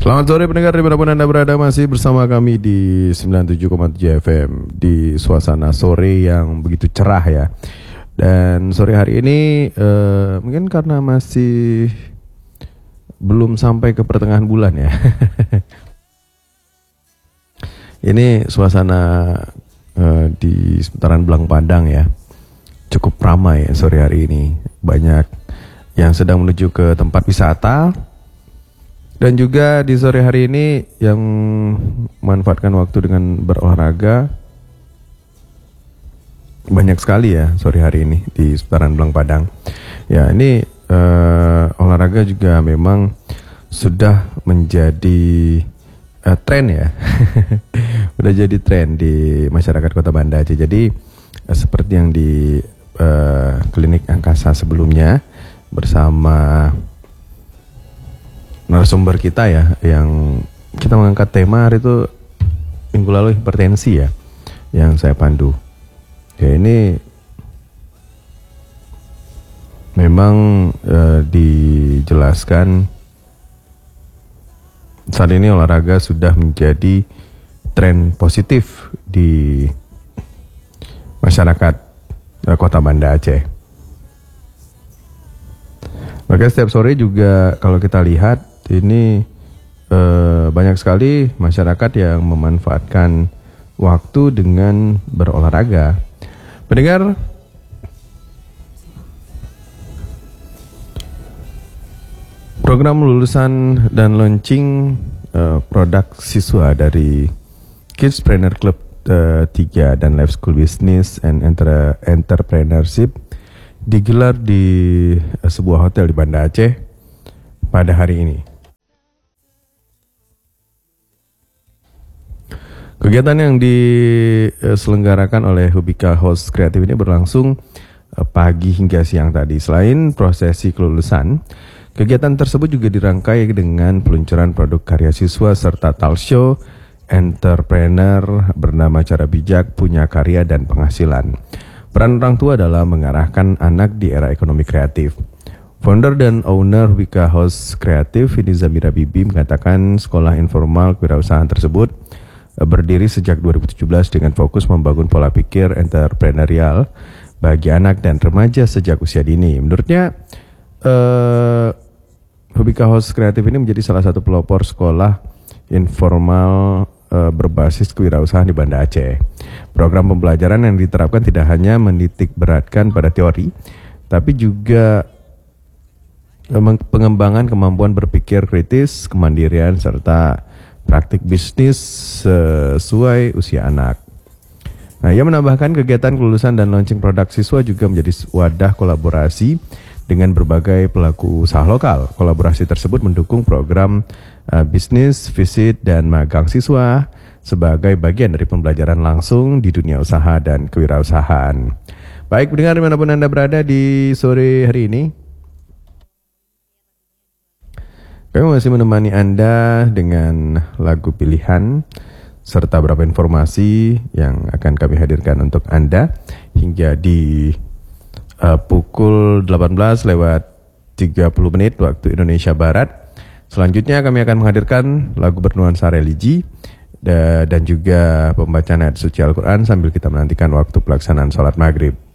Selamat sore pendengar dimanapun Anda berada, masih bersama kami di 97,7 FM di suasana sore yang begitu cerah ya. Dan sore hari ini mungkin karena masih belum sampai ke pertengahan bulan ya. Ini suasana di seputaran Belang Padang ya, cukup ramai sore hari ini. Banyak yang sedang menuju ke tempat wisata. Dan juga di sore hari ini yang memanfaatkan waktu dengan berolahraga banyak sekali ya sore hari ini di seputaran Belang Padang. Ya ini olahraga juga memang sudah menjadi tren ya. Udah jadi tren di masyarakat Kota Banda Aceh. Jadi seperti yang di klinik angkasa sebelumnya bersama narasumber kita ya, yang kita mengangkat tema hari itu minggu lalu hipertensi ya, yang saya pandu. Ya ini memang dijelaskan saat ini olahraga sudah menjadi tren positif di masyarakat Kota Banda Aceh. Maka setiap sore juga kalau kita lihat ini banyak sekali masyarakat yang memanfaatkan waktu dengan berolahraga. Pendengar, program lulusan dan launching produk siswa dari Kidspreneur Club 3 dan Life School Business and Entrepreneurship digelar di sebuah hotel di Banda Aceh pada hari ini. Kegiatan yang diselenggarakan oleh Hubika House Kreatif ini berlangsung pagi hingga siang tadi. Selain prosesi kelulusan, kegiatan tersebut juga dirangkai dengan peluncuran produk karya siswa serta talk show entrepreneur bernama Cara Bijak, Punya Karya dan Penghasilan. Peran orang tua adalah mengarahkan anak di era ekonomi kreatif. Founder dan owner Hubika House Kreatif, Vini Zamira Bibi, mengatakan sekolah informal kewirausahaan tersebut berdiri sejak 2017 dengan fokus membangun pola pikir entrepreneurial bagi anak dan remaja sejak usia dini. Menurutnya, Hubika House Kreatif ini menjadi salah satu pelopor sekolah informal berbasis kewirausahaan di Banda Aceh. Program pembelajaran yang diterapkan tidak hanya menitik beratkan pada teori, tapi juga pengembangan kemampuan berpikir kritis, kemandirian, serta praktik bisnis sesuai usia anak. Nah, ia menambahkan kegiatan kelulusan dan launching produk siswa juga menjadi wadah kolaborasi dengan berbagai pelaku usaha lokal. Kolaborasi tersebut mendukung program bisnis, visit, dan magang siswa sebagai bagian dari pembelajaran langsung di dunia usaha dan kewirausahaan. Baik, pendengar dimanapun Anda berada di sore hari ini, kami masih menemani Anda dengan lagu pilihan serta beberapa informasi yang akan kami hadirkan untuk Anda hingga di pukul 18:30 waktu Indonesia Barat. Selanjutnya kami akan menghadirkan lagu bernuansa religi dan juga pembacaan ayat suci Al-Quran sambil kita menantikan waktu pelaksanaan sholat maghrib.